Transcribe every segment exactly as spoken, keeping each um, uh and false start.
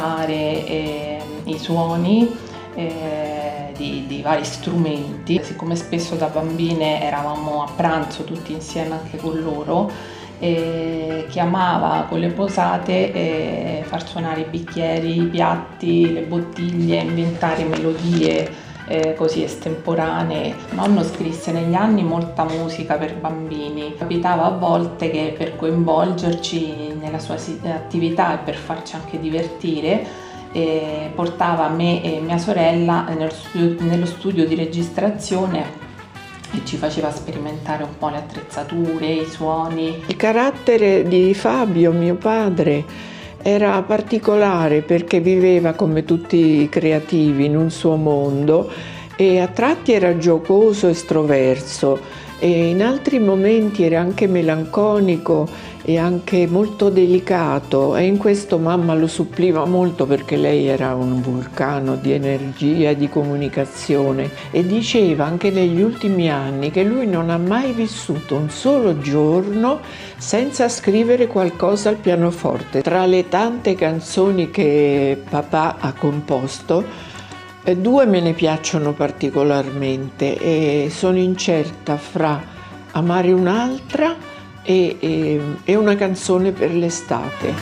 eh, i suoni eh, di, di vari strumenti. Siccome spesso da bambine eravamo a pranzo tutti insieme anche con loro, eh, chiamava con le posate eh, far suonare i bicchieri, i piatti, le bottiglie, inventare melodie Eh, così estemporanee. Nonno scrisse negli anni molta musica per bambini. Capitava a volte che per coinvolgerci nella sua attività e per farci anche divertire eh, portava me e mia sorella nello studio, nello studio di registrazione e ci faceva sperimentare un po' le attrezzature, i suoni. Il carattere di Fabio, mio padre, era particolare perché viveva come tutti i creativi in un suo mondo e a tratti era giocoso, estroverso e in altri momenti era anche melanconico e anche molto delicato, e in questo mamma lo suppliva molto perché lei era un vulcano di energia e di comunicazione, e diceva anche negli ultimi anni che lui non ha mai vissuto un solo giorno senza scrivere qualcosa al pianoforte. Tra le tante canzoni che papà ha composto, eh, due me ne piacciono particolarmente e sono incerta fra Amare un'altra e, e, e Una canzone per l'estate.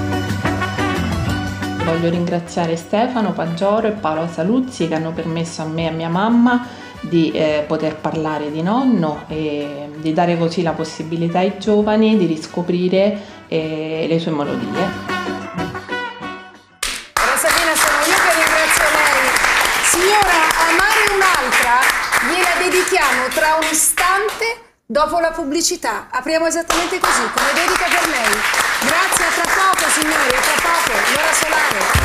Voglio ringraziare Stefano Paggioro e Paolo Saluzzi che hanno permesso a me e a mia mamma di eh, poter parlare di nonno e di dare così la possibilità ai giovani di riscoprire eh, le sue melodie. Rosalina, sono io che ringrazio lei. Signora, Amare un'altra gliela dedichiamo tra un istante dopo la pubblicità. Apriamo esattamente così, come dedica per lei. Grazie, a tra poco signori, a tra poco, l'ora solare.